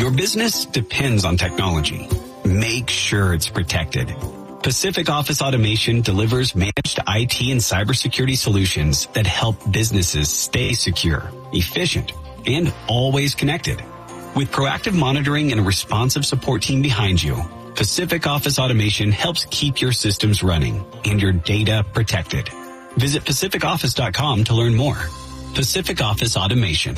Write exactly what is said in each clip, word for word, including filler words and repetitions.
Your business depends on technology. Make sure it's protected. Pacific Office Automation delivers managed I T and cybersecurity solutions that help businesses stay secure, efficient, and always connected. With proactive monitoring and a responsive support team behind you, Pacific Office Automation helps keep your systems running and your data protected. Visit pacific office dot com to learn more. Pacific Office Automation.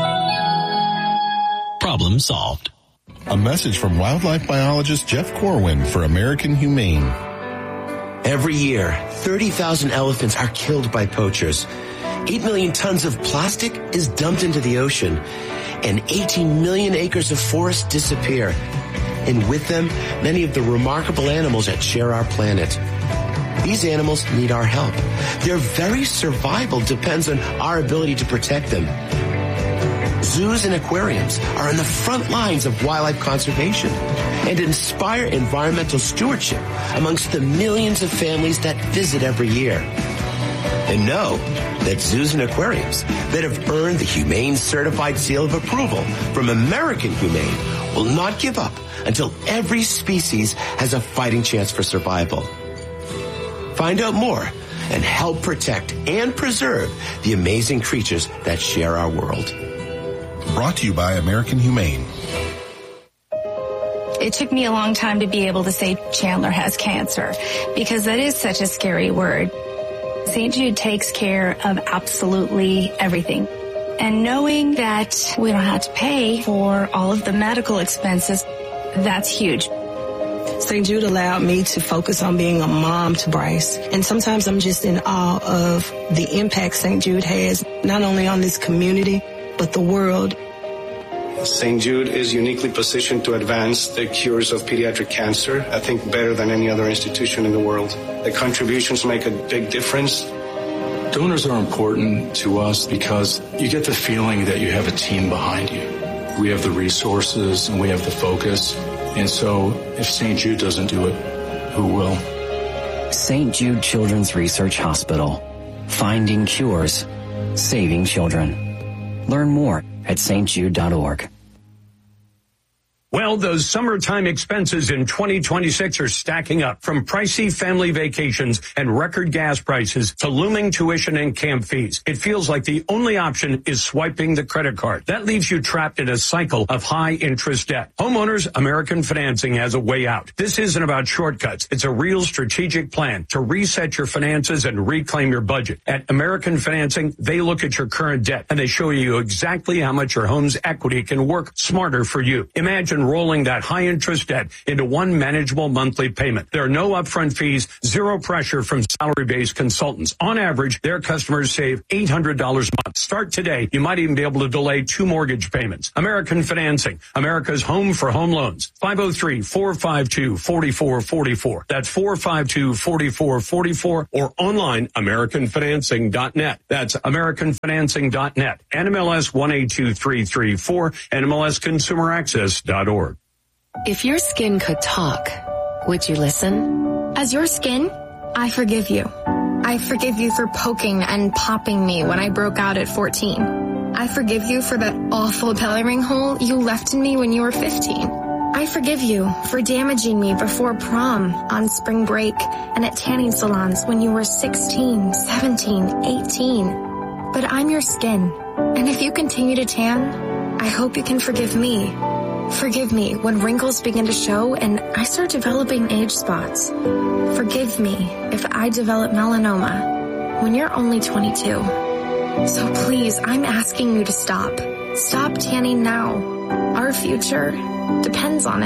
Problem solved. A message from wildlife biologist Jeff Corwin for American Humane. Every year, thirty thousand elephants are killed by poachers. eight million tons of plastic is dumped into the ocean, and eighteen million acres of forest disappear. And with them, many of the remarkable animals that share our planet. These animals need our help. Their very survival depends on our ability to protect them. Zoos and aquariums are on the front lines of wildlife conservation and inspire environmental stewardship amongst the millions of families that visit every year. And know that zoos and aquariums that have earned the Humane Certified Seal of Approval from American Humane will not give up until every species has a fighting chance for survival. Find out more and help protect and preserve the amazing creatures that share our world. Brought to you by American Humane. It took me a long time to be able to say Chandler has cancer because that is such a scary word. Saint Jude takes care of absolutely everything. And knowing that we don't have to pay for all of the medical expenses, that's huge. Saint Jude allowed me to focus on being a mom to Bryce. And sometimes I'm just in awe of the impact Saint Jude has, not only on this community, but the world. Saint Jude is uniquely positioned to advance the cures of pediatric cancer, I think better than any other institution in the world. The contributions make a big difference. Donors are important to us because you get the feeling that you have a team behind you. We have the resources and we have the focus. And so if Saint Jude doesn't do it, who will? Saint Jude Children's Research Hospital. Finding cures. Saving children. Learn more at s t jude dot org. Well, those summertime expenses in twenty twenty-six are stacking up, from pricey family vacations and record gas prices to looming tuition and camp fees. It feels like the only option is swiping the credit card. That leaves you trapped in a cycle of high interest debt. Homeowners American Financing has a way out. This isn't about shortcuts. It's a real strategic plan to reset your finances and reclaim your budget. At American Financing, they look at your current debt and they show you exactly how much your home's equity can work smarter for you. Imagine rolling that high interest debt into one manageable monthly payment. There are no upfront fees, zero pressure from salary-based consultants. On average, their customers save eight hundred dollars a month. Start today. You might even be able to delay two mortgage payments. American Financing, America's home for home loans. five oh three, four five two, four four four four. That's four five two, four four four four, or online, american financing dot net. That's american financing dot net. N M L S one eight two three three four, N M L S consumer access dot org. If your skin could talk, would you listen? As your skin, I forgive you. I forgive you for poking and popping me when I broke out at fourteen. I forgive you for that awful coloring hole you left in me when you were fifteen. I forgive you for damaging me before prom, on spring break, and at tanning salons when you were sixteen, seventeen, eighteen. But I'm your skin, and if you continue to tan, I hope you can forgive me. Forgive me when wrinkles begin to show and I start developing age spots. Forgive me if I develop melanoma when you're only twenty-two. So please, I'm asking you to stop. Stop tanning now. Our future depends on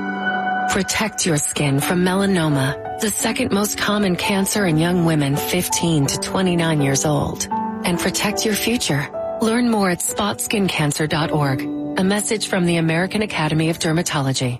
it. Protect your skin from melanoma, the second most common cancer in young women fifteen to twenty-nine years old. And protect your future. Learn more at spot skin cancer dot org. A message from the American Academy of Dermatology.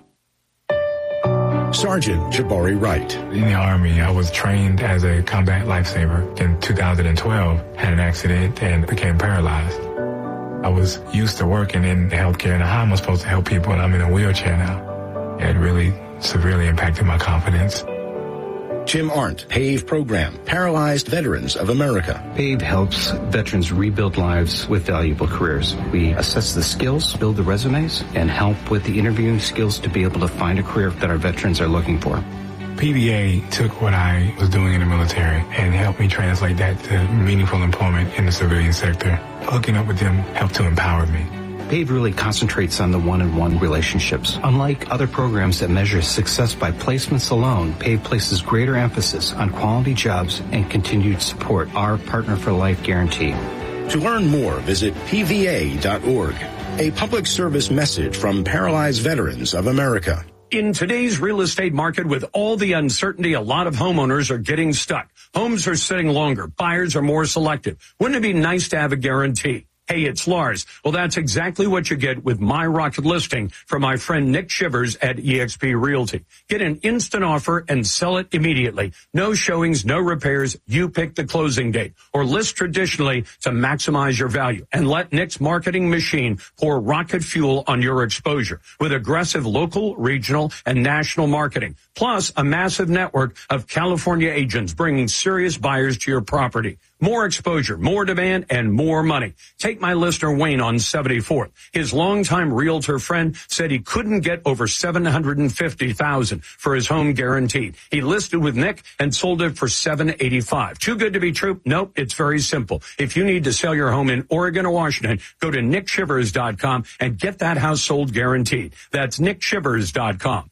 Sergeant Jabari Wright. In the Army, I was trained as a combat lifesaver. In two thousand twelve, had an accident and became paralyzed. I was used to working in healthcare and how am I supposed to help people, and I'm in a wheelchair now. It really severely impacted my confidence. Jim Arndt, PAVE Program, Paralyzed Veterans of America. PAVE helps veterans rebuild lives with valuable careers. We assess the skills, build the resumes, and help with the interviewing skills to be able to find a career that our veterans are looking for. P V A took what I was doing in the military and helped me translate that to meaningful employment in the civilian sector. Hooking up with them helped to empower me. PAVE really concentrates on the one-on-one relationships. Unlike other programs that measure success by placements alone, PAVE places greater emphasis on quality jobs and continued support, our Partner for Life guarantee. To learn more, visit P V A dot org. A public service message from Paralyzed Veterans of America. In today's real estate market, with all the uncertainty, a lot of homeowners are getting stuck. Homes are sitting longer. Buyers are more selective. Wouldn't it be nice to have a guarantee? Hey, it's Lars. Well, that's exactly what you get with My Rocket Listing from my friend Nick Shivers at eXp Realty. Get an instant offer and sell it immediately. No showings, no repairs. You pick the closing date. Or list traditionally to maximize your value. And let Nick's marketing machine pour rocket fuel on your exposure with aggressive local, regional, and national marketing. Plus a massive network of California agents bringing serious buyers to your property. More exposure, more demand, and more money. Take my listener Wayne on seventy-fourth. His longtime realtor friend said he couldn't get over seven hundred fifty thousand dollars for his home guaranteed. He listed with Nick and sold it for seven hundred eighty-five thousand dollars. Too good to be true? Nope, it's very simple. If you need to sell your home in Oregon or Washington, go to nick shivers dot com and get that house sold guaranteed. That's nick shivers dot com.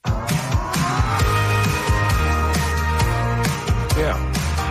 Yeah.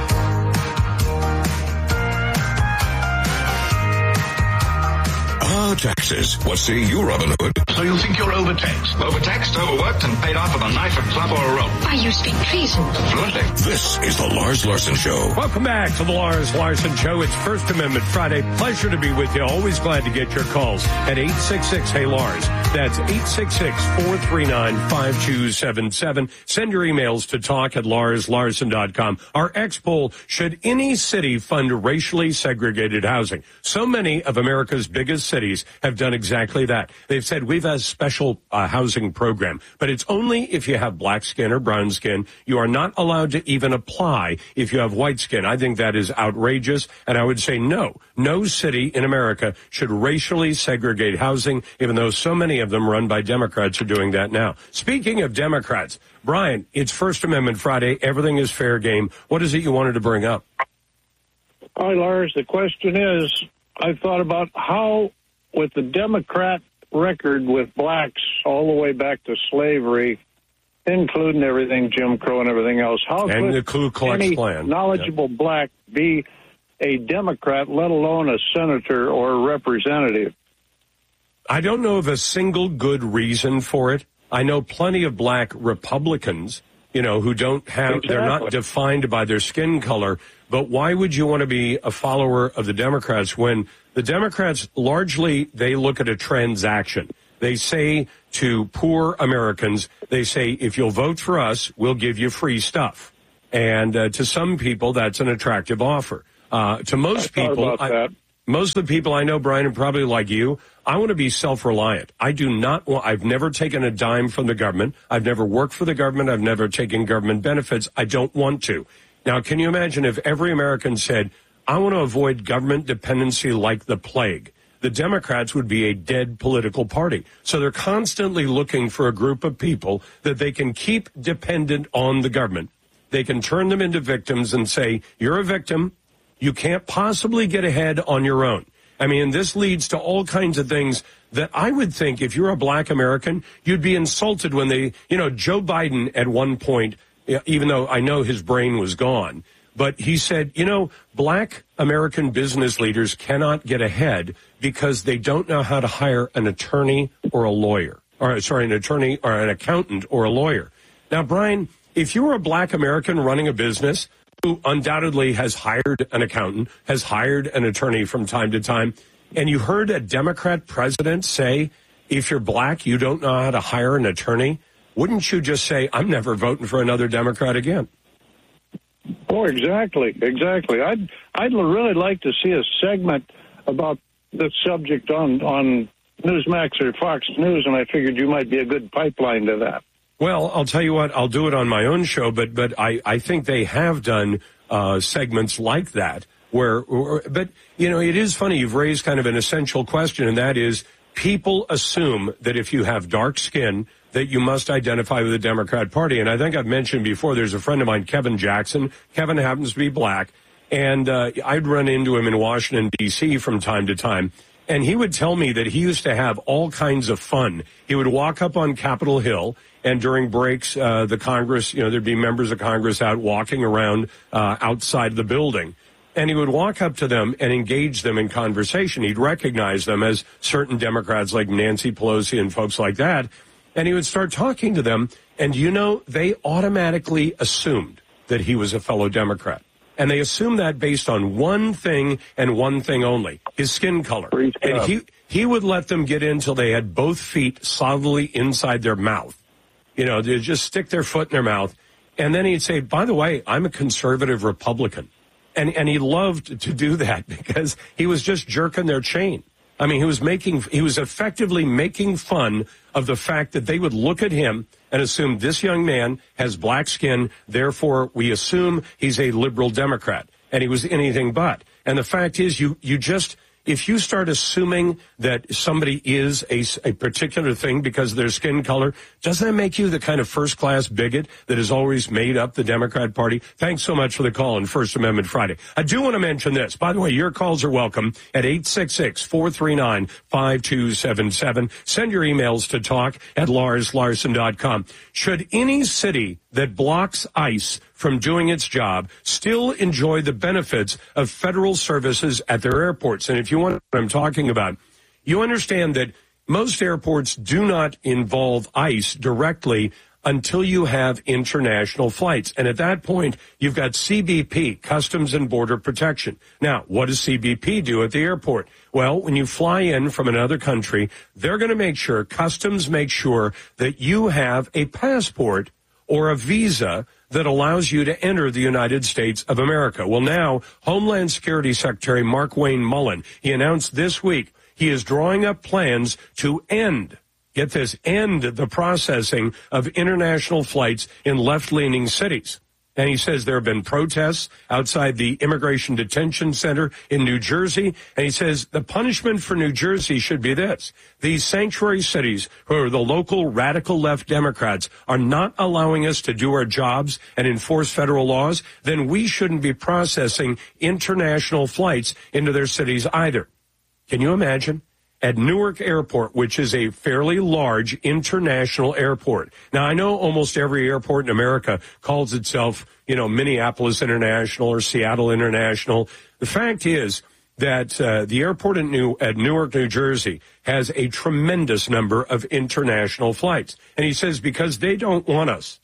Ah, taxes. What say you, Robin Hood? So you think you're overtaxed? Overtaxed, overworked, and paid off with a knife, a club, or a rope? Why, you speak treason. Fluently. This is the Lars Larson Show. Welcome back to the Lars Larson Show. It's First Amendment Friday. Pleasure to be with you. Always glad to get your calls at eight six six, hey Lars. That's eight six six, four three nine, five two seven seven. Send your emails to talk at lars larson dot com. Our X poll, should any city fund racially segregated housing? So many of America's biggest cities have done exactly that. They've said we've had a special uh, housing program, but it's only if you have black skin or brown skin. You are not allowed to even apply if you have white skin. I think that is outrageous, and I would say no. No city in America should racially segregate housing, even though so many of them run by Democrats are doing that now. Speaking of Democrats, Brian, it's First Amendment Friday. Everything is fair game. What is it you wanted to bring up? Hi, Lars. The question is, I thought about how, with the Democrat record with blacks all the way back to slavery, including everything, Jim Crow and everything else, how and could the Ku Klux any Klan. knowledgeable yeah. black be a Democrat, let alone a senator or a representative? I don't know of a single good reason for it. I know plenty of black Republicans, you know, who don't have, exactly. they're not defined by their skin color. But why would you want to be a follower of the Democrats when the Democrats largely, they look at a transaction? They say to poor Americans, they say, if you'll vote for us, we'll give you free stuff. And uh, to some people, that's an attractive offer. Uh, to most people, I, most of the people I know, Brian, and probably like you, I want to be self-reliant. I do not want, I've never taken a dime from the government. I've never worked for the government. I've never taken government benefits. I don't want to. Now, can you imagine if every American said, I want to avoid government dependency like the plague? The Democrats would be a dead political party. So they're constantly looking for a group of people that they can keep dependent on the government. They can turn them into victims and say, you're a victim. You can't possibly get ahead on your own. I mean, this leads to all kinds of things that I would think if you're a black American, you'd be insulted when they, you know, Joe Biden at one point, even though I know his brain was gone, but he said, you know, black American business leaders cannot get ahead because they don't know how to hire an attorney or a lawyer, or sorry, an attorney or an accountant or a lawyer. Now, Brian, if you're a black American running a business who undoubtedly has hired an accountant, has hired an attorney from time to time, and you heard a Democrat president say, if you're black, you don't know how to hire an attorney, wouldn't you just say, I'm never voting for another Democrat again? Oh, exactly, exactly. I'd I'd really like to see a segment about this subject on, on Newsmax or Fox News, and I figured you might be a good pipeline to that. Well, I'll tell you what, I'll do it on my own show, but but I, I think they have done uh, segments like that where, where, but, you know, it is funny. You've raised kind of an essential question, and that is people assume that if you have dark skin, that you must identify with the Democrat Party. And I think I've mentioned before, there's a friend of mine, Kevin Jackson. Kevin happens to be black, and uh, I'd run into him in Washington, D C from time to time. And he would tell me that he used to have all kinds of fun. He would walk up on Capitol Hill, and during breaks, uh, the Congress, you know, there'd be members of Congress out walking around uh, outside the building. And he would walk up to them and engage them in conversation. He'd recognize them as certain Democrats like Nancy Pelosi and folks like that. And he would start talking to them. And, you know, they automatically assumed that he was a fellow Democrat. And they assumed that based on one thing and one thing only, his skin color. And he, he would let them get in till they had both feet solidly inside their mouth. You know, they'd just stick their foot in their mouth. And then he'd say, by the way, I'm a conservative Republican. And and he loved to do that because he was just jerking their chain. I mean, he was making, he was effectively making fun of the fact that they would look at him and assume this young man has black skin, therefore we assume he's a liberal Democrat. And he was anything but. And the fact is, you, you just, if you start assuming that somebody is a, a particular thing because of their skin color, doesn't that make you the kind of first-class bigot that has always made up the Democrat Party? Thanks so much for the call on First Amendment Friday. I do want to mention this. By the way, your calls are welcome at eight six six, four three nine, five two seven seven. Send your emails to talk at lars larson dot com. Should any city that blocks ICE from doing its job still enjoy the benefits of federal services at their airports? And if you want what I'm talking about, you understand that most airports do not involve ICE directly until you have international flights. And at that point, you've got C B P, Customs and Border Protection. Now, what does C B P do at the airport? Well, when you fly in from another country, they're going to make sure, Customs makes sure that you have a passport or a visa that allows you to enter the United States of America. Well, now, Homeland Security Secretary Markwayne Mullin, he announced this week he is drawing up plans to end, get this, end the processing of international flights in left-leaning cities. And he says there have been protests outside the Immigration Detention Center in New Jersey. And he says the punishment for New Jersey should be this. These sanctuary cities, who are the local radical left Democrats, are not allowing us to do our jobs and enforce federal laws. Then we shouldn't be processing international flights into their cities either. Can you imagine? At Newark Airport, which is a fairly large international airport. Now, I know almost every airport in America calls itself, you know, Minneapolis International or Seattle International. The fact is that uh, the airport at, New, at Newark, New Jersey, has a tremendous number of international flights. And he says because they don't want us,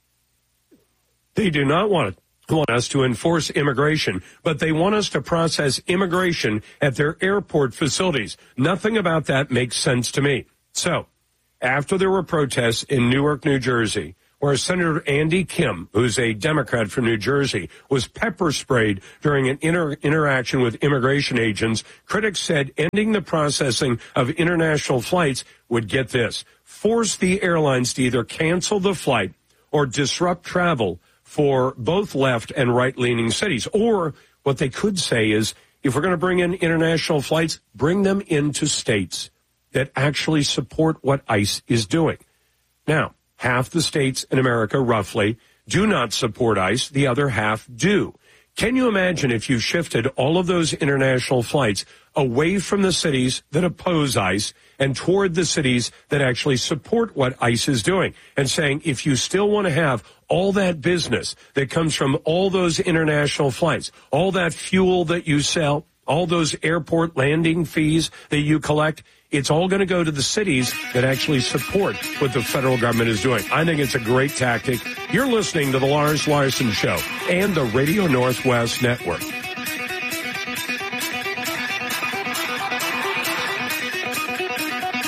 they do not want it. want us to enforce immigration, but they want us to process immigration at their airport facilities. Nothing about that makes sense to me. So, after there were protests in Newark, New Jersey, where Senator Andy Kim, who's a Democrat from New Jersey, was pepper sprayed during an inter- interaction with immigration agents, critics said ending the processing of international flights would, get this, force the airlines to either cancel the flight or disrupt travel for both left and right-leaning cities. Or what they could say is, if we're going to bring in international flights, bring them into states that actually support what ICE is doing. Now, half the states in America, roughly, do not support ICE. The other half do. Can you imagine if you shifted all of those international flights away from the cities that oppose ICE and toward the cities that actually support what ICE is doing, and saying, if you still want to have all that business that comes from all those international flights, all that fuel that you sell, all those airport landing fees that you collect, it's all going to go to the cities that actually support what the federal government is doing. I think it's a great tactic. You're listening to the Lars Larson Show and the Radio Northwest Network.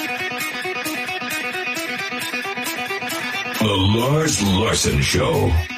The Lars Larson Show.